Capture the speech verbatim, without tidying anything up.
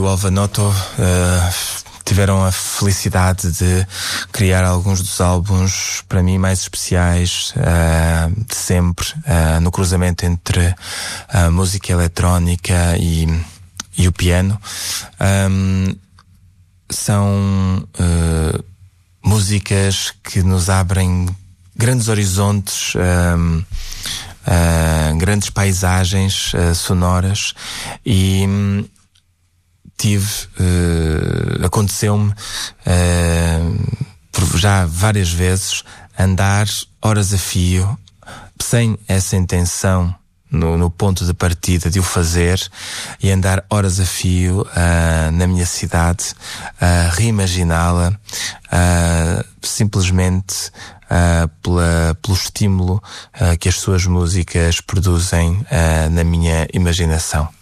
O Alvanoto uh, tiveram a felicidade de criar alguns dos álbuns, para mim, mais especiais uh, de sempre, uh, no cruzamento entre a música eletrónica e, e o piano. Um, são uh, músicas que nos abrem grandes horizontes, um, uh, grandes paisagens uh, sonoras, e um, tive, uh, aconteceu-me uh, por já várias vezes andar horas a fio sem essa intenção no, no ponto de partida de o fazer, e andar horas a fio uh, na minha cidade, a uh, reimaginá-la, uh, simplesmente uh, pela, pelo estímulo uh, que as suas músicas produzem uh, na minha imaginação.